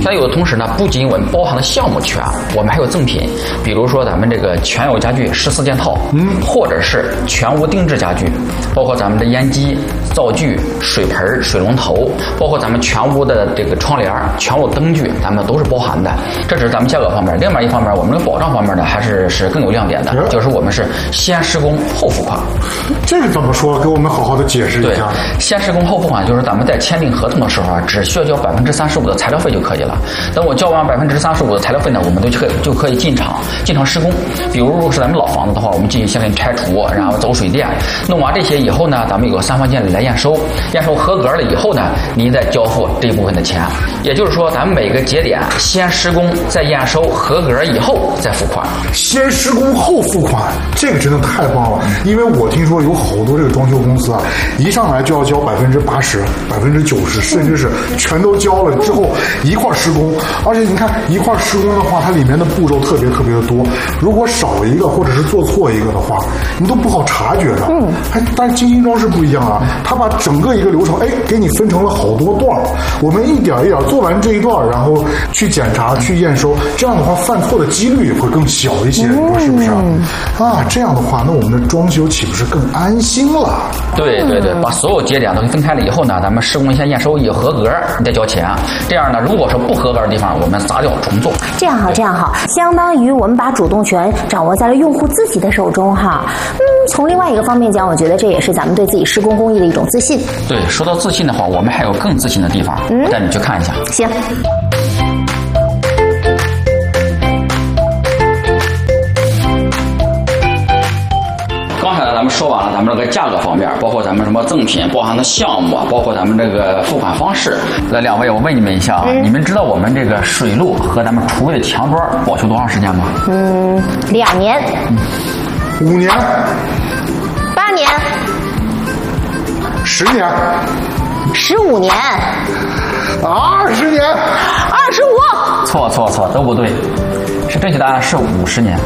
在有的同时呢，不仅我们包含的项目全，我们还有赠品，比如说咱们这个全有家具14件套，或者是全屋定制家具，包括咱们的烟机、灶具、水盆、水龙头，包括咱们全屋的这个窗帘、全屋灯具，咱们都是包含的。这只是咱们价格方面，另外一方面，我们的保障方面呢，还是更有亮点的，就是我们是先施工后付款。 这个怎么说？给我们好好的解释一下。 先施工后付款，就是咱们在签订合同的时候啊，只需要交35%的材料费就可以了。等我交完35%的材料费呢，我们就可以进场施工。比如果是咱们老房子的话，我们进行先给你拆除，然后走水电，弄完这些以后呢，咱们有个3方监理来验收，验收合格了以后呢，您再交付这一部分的钱。也就是说，咱们每个节点先施工，再验收合格以后再付款。 先施工后付款，这个真的太棒了。因为我听说有好多这个装修公司啊，一上来就要交80%、90%，甚至是全都交了之后一块施工。而且你看一块施工的话，它里面的步骤特别的多，如果少一个或者是做错一个的话，你都不好察觉的。但是金星装饰不一样啊，它把整个一个流程，给你分成了好多段，我们一点一点做完这一段，然后去检查、去验收，这样的话犯错的几率也会更小一些，你说是不是啊？这样的话，那我们的装修岂不是更安心了？ 对，把所有节点都分开了以后呢，咱们施工先验收一合格，你再交钱。这样呢，如果说不合格的地方，我们砸掉重做。 这样好，相当于我们把主动权掌握在了用户自己的手中哈。从另外一个方面讲，我觉得这也是咱们对自己施工工艺的一种自信。 对，说到自信的话，我们还有更自信的地方，我带你去看一下。 行。 刚才咱们说完了咱们这个价格方面，包括咱们什么赠品，包含的项目，包括咱们这个付款方式。来，两位，我问你们一下啊，你们知道我们这个水路和咱们厨卫墙砖保修多长时间吗 ？2年。 5年。 8年。 10年。 15年。 20年。 25。 错，都不对，是正确答案是50年。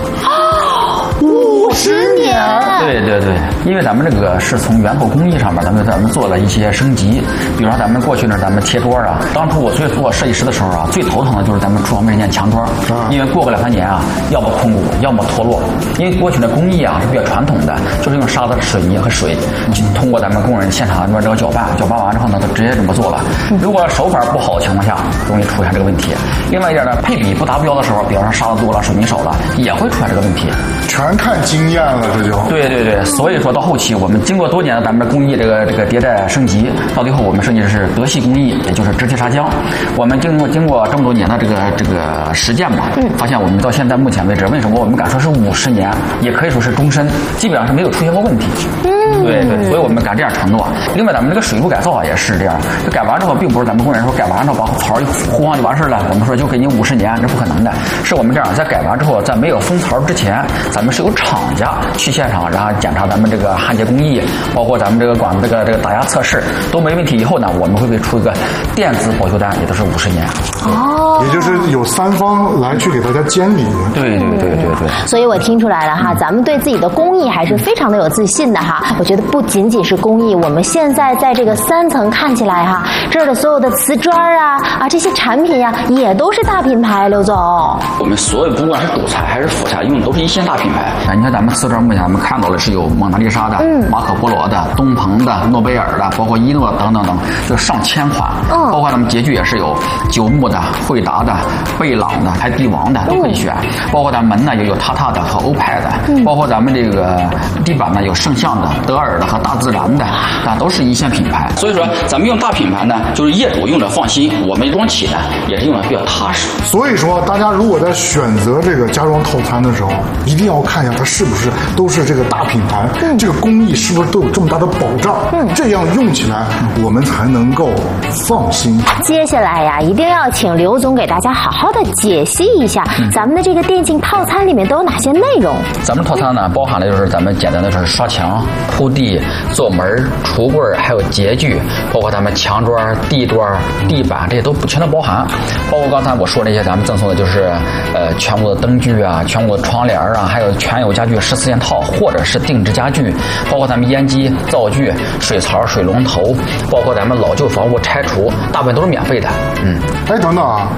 50年。 对，因为咱们这个是从源头工艺上面，咱们做了一些升级。比如说咱们过去呢，咱们贴桌啊，当初我做设计师的时候啊，最头疼的就是咱们厨房门前墙砖，因为过个2-3年啊，要么空鼓，要么脱落。因为过去的工艺啊是比较传统的，就是用沙子、水泥和水，通过咱们工人现场这个搅拌完之后呢，就直接这么做了。如果手法不好的情况下，容易出现这个问题。另外一点呢，配比不达标的时候，比方说沙子多了、水泥少了，也会出现这个问题。 全看经验了，这就对，所以说到后期我们经过多年的咱们的工艺这个迭代升级，到最后我们设计的是德系工艺，也就是直接砂浆。我们经过这么多年的这个实践吧，发现我们到现在目前为止，为什么我们敢说是50年，也可以说是终身，基本上是没有出现过问题。对，所以我们敢这样承诺。另外咱们这个水路改造啊也是这样，就改完之后并不是咱们工人说改完之后把槽一糊上就完事了，我们说就给你50年，这不可能的。是我们这样，在改完之后，在没有封槽之前，咱们是有厂家去现场，然后检查咱们这个焊接工艺，包括咱们这个管子这个打压测试都没问题以后呢，我们会出一个电子保修单，也都是50年。 也就是有3方来去给大家监理。 对。 所以我听出来了哈，咱们对自己的工艺还是非常的有自信的哈。我觉得不仅仅是工艺，我们现在在这个3层看起来哈，这儿的所有的瓷砖啊这些产品呀，也都是大品牌。刘总， 我们所有不管是主材还是辅材，用的都是一线大品牌。你看咱们瓷砖目前咱们看到的是有蒙娜丽莎的、马可波罗的、东鹏的、诺贝尔的，包括伊诺等，就上千款。包括咱们洁具也是有九牧的、惠达的、贝朗的，还有帝王的都可以选。包括咱们门呢也有塔塔的和欧派的，包括咱们这个地板呢有圣象的、德尔的和大自然的，都是一线品牌。所以说咱们用大品牌呢，就是业主用着放心，我们装起呢也是用的比较踏实。 所以说大家如果在选择这个家装套餐的时候，一定要看一下它是不是都是这个大品牌，这个工艺是不是都有这么大的保障，这样用起来我们才能够放心。 接下来呀，一定要请刘总给大家好好的解析一下咱们的这个电竞套餐里面都有哪些内容。 咱们套餐呢包含了就是咱们简单的就是刷墙、铺地、做门、橱柜，还有洁具，包括咱们墙砖、地砖、地板，这些都全都包含。包括刚才我说那些咱们赠送的就是全屋的灯具啊，全屋的窗帘啊，还有全有家具14件套，或者是定制家具，包括咱们烟机、灶具、水槽、水龙头，包括咱们老旧房屋拆除，大部分都是免费的。 等等啊，